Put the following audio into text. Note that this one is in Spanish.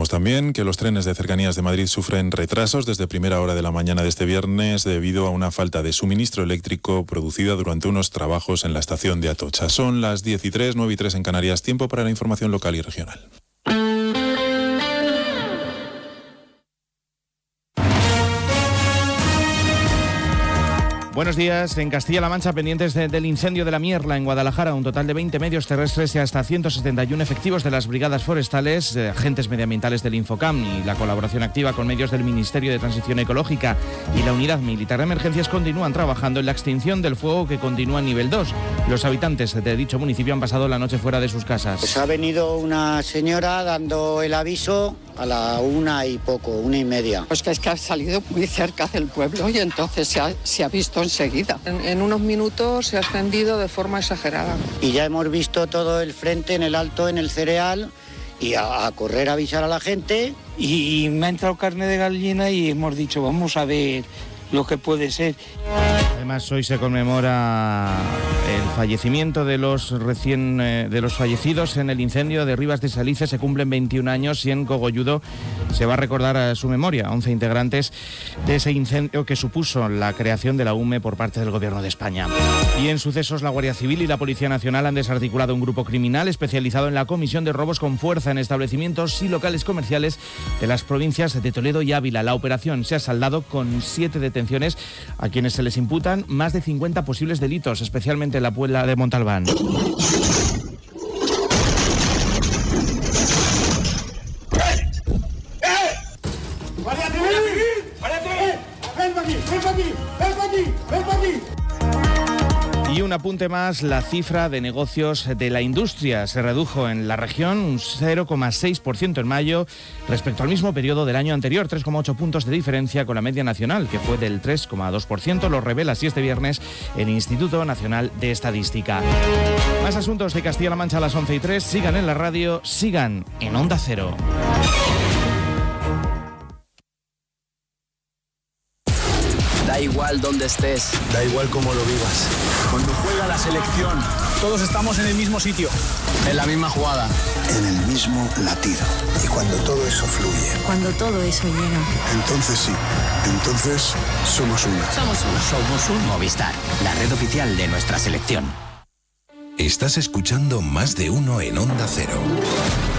también que los trenes de cercanías de Madrid sufren retrasos desde primera hora de la mañana de este viernes debido a una falta de suministro eléctrico producida durante unos trabajos en la estación de Atocha. Son las 10:03, 9:03 en Canarias. Tiempo para la información local y regional. Buenos días. En Castilla-La Mancha, pendientes del incendio de la Mierla en Guadalajara, un total de 20 medios terrestres y hasta 171 efectivos de las brigadas forestales, agentes medioambientales del Infocam y la colaboración activa con medios del Ministerio de Transición Ecológica y la Unidad Militar de Emergencias continúan trabajando en la extinción del fuego que continúa en nivel 2. Los habitantes de dicho municipio han pasado la noche fuera de sus casas. Pues ha venido una señora dando el aviso a la 1:30. Pues que es que ha salido muy cerca del pueblo y entonces se ha visto enseguida. En unos minutos se ha extendido de forma exagerada. Y ya hemos visto todo el frente en el Alto, en el Cereal, y a correr a avisar a la gente. Y me ha entrado carne de gallina y hemos dicho, vamos a ver lo que puede ser. Además, hoy se conmemora el fallecimiento de los fallecidos en el incendio de Rivas de Salice. Se cumplen 21 años y en Cogolludo se va a recordar a su memoria 11 integrantes de ese incendio que supuso la creación de la UME por parte del Gobierno de España. Y en sucesos, la Guardia Civil y la Policía Nacional han desarticulado un grupo criminal especializado en la comisión de robos con fuerza en establecimientos y locales comerciales de las provincias de Toledo y Ávila. La operación se ha saldado con 7 detenciones a quienes se les imputan más de 50 posibles delitos, especialmente en la Puebla de Montalbán. Y un apunte más, la cifra de negocios de la industria se redujo en la región un 0,6% en mayo respecto al mismo periodo del año anterior, 3,8 puntos de diferencia con la media nacional, que fue del 3,2%, lo revela así este viernes el Instituto Nacional de Estadística. Más asuntos de Castilla-La Mancha a las 11:03, sigan en la radio, sigan en Onda Cero. Da igual dónde estés, da igual cómo lo vivas. Cuando juega la selección, todos estamos en el mismo sitio, en la misma jugada, en el mismo latido. Y cuando todo eso fluye, cuando todo eso llega, entonces sí, entonces somos uno. Somos un Movistar, la red oficial de nuestra selección. Estás escuchando Más de Uno en Onda Cero.